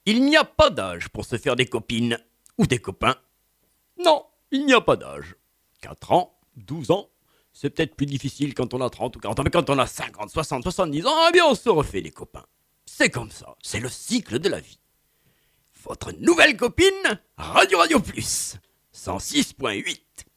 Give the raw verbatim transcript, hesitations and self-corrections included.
Il n'y a pas d'âge pour se faire des copines ou des copains. Non, il n'y a pas d'âge. quatre ans, douze ans, c'est peut-être plus difficile quand on a trente ou quarante ans, mais quand on a cinquante, soixante, soixante-dix ans, eh bien on se refait des copains. C'est comme ça, c'est le cycle de la vie. Votre nouvelle copine, Radio Radio Plus, cent six point huit.